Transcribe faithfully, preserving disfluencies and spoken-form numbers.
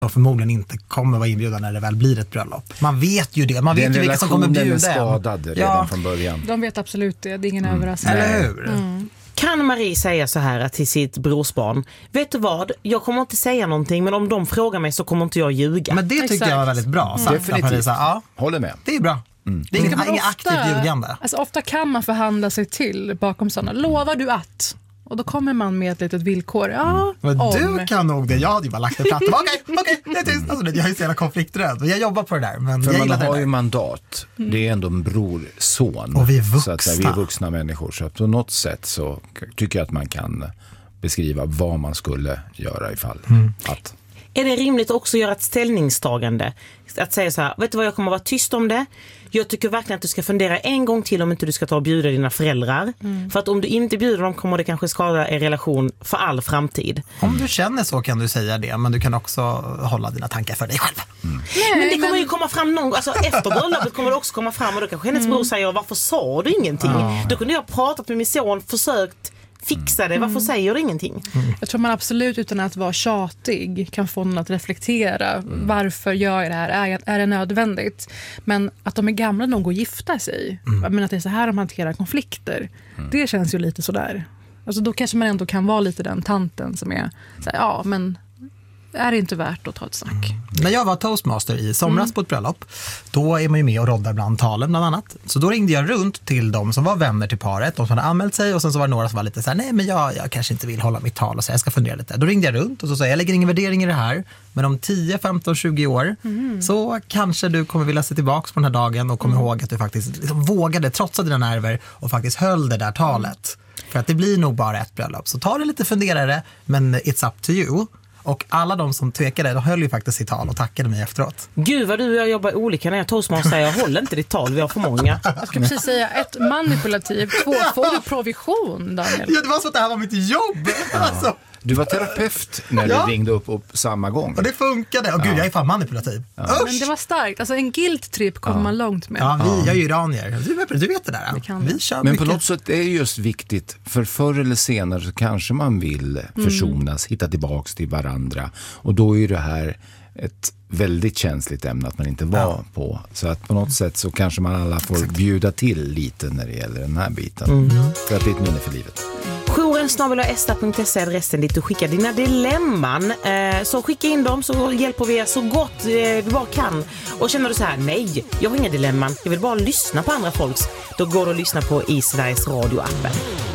och förmodligen inte kommer vara inbjudna när det väl blir ett bröllop. Man vet ju det. Man vet ju vilka som kommer bjuda. Den relationen är skadad redan ja. från början. De vet absolut det. Det är ingen mm. överraskning. Eller hur? Mm. Kan Marie säga så här till sitt brorsbarn: vet du vad, jag kommer inte säga någonting, men om de frågar mig så kommer inte jag ljuga. Men det tycker Exakt. jag var väldigt bra. Mm. Definitivt. Ja, håller med. Det är bra. Mm. Det är inget, inget aktivt ljugande. Alltså, ofta kan man förhandla sig till bakom sådana. Lovar du att? Och då kommer man med ett litet villkor. Ja, men om. du kan nog det. Jag hade ju bara lagt en platta. Okej, okej, det är tyst. Alltså, jag är ju så jävla konflikträdd. Jag jobbar på det där. Men För jag man har det ju mandat. Det är ändå en bror, son. Och vi är vuxna. Så att, så här, vi är vuxna människor. Så på något sätt så tycker jag att man kan beskriva vad man skulle göra ifall mm. att... Är det rimligt också att göra ett ställningstagande? Att säga så här: vet du vad, jag kommer vara tyst om det. Jag tycker verkligen att du ska fundera en gång till om inte du ska ta och bjuda dina föräldrar. Mm. För att om du inte bjuder dem kommer det kanske skada er relation för all framtid. Om du känner så kan du säga det, men du kan också hålla dina tankar för dig själv. Mm. Nej, men det kommer men... ju komma fram någon, alltså efter bröllopet kommer det också komma fram och då kanske hennes mm. bror säger: varför sa du ingenting? Mm. Då kunde jag ha pratat med min son, försökt fixa det, varför mm. säger du ingenting? Mm. Jag tror man absolut utan att vara tjatig kan få någon att reflektera. Mm. Varför gör jag det här? Är, är det nödvändigt? Men att de är gamla nog att gifta sig, mm. men att det är så här de hanterar konflikter, mm. det känns ju lite sådär. Alltså då kanske man ändå kan vara lite den tanten som är så här, ja men är det inte värt att ta ett snack. Mm. När jag var toastmaster i somras mm. på ett bröllop, då är man ju med och roddar bland talen bland annat. Så då ringde jag runt till de som var vänner till paret, de som hade anmält sig, och sen så var det några som var lite så här: nej men jag, jag kanske inte vill hålla mitt tal och så jag ska fundera lite. Då ringde jag runt och så sa jag: jag lägger ingen värdering i det här, men om tio, femton, tjugo år mm. så kanske du kommer vilja se tillbaka på den här dagen och komma mm. ihåg att du faktiskt liksom vågade trotsa dina nerver och faktiskt höll det där talet. För att det blir nog bara ett bröllop. Så ta det lite funderare, men it's up to you. Och alla de som tvekade, de höll ju faktiskt sitt tal och tackade mig efteråt. Gud vad du och jag jobbar olika när jag toastmaster. Jag håller inte ditt tal, vi har för många. Jag ska precis säga, ett manipulativt, två, får du provision, Daniel? Ja, det var så att det här var mitt jobb. Ja. Alltså. Du var terapeut när ja. du ringde upp, upp samma gång. Och det funkade. Och gud, ja. jag är fan manipulativ. Ja. Men det var starkt. Alltså en guilt-trip kommer ja. man långt med. Ja, vi, jag är ju iranier. Du vet, du vet det där. Vi kan vi kör Men mycket. på något sätt är det just viktigt. För förr eller senare så kanske man vill försonas, mm. hitta tillbaks till varandra. Och då är det här ett väldigt känsligt ämne att man inte var ja. på. Så att på något sätt så kanske man alla får Exakt. bjuda till lite när det gäller den här biten. Mm. För att det är ett minne för livet. Jouren snabel a esta punkt se är adressen dit du skickar dina dilemman. Eh, så skicka in dem så hjälper vi er så gott eh, vi bara kan. Och känner du så här: nej, jag har inga dilemman, jag vill bara lyssna på andra folks. Då går du och lyssna på i Sveriges Radio-appen.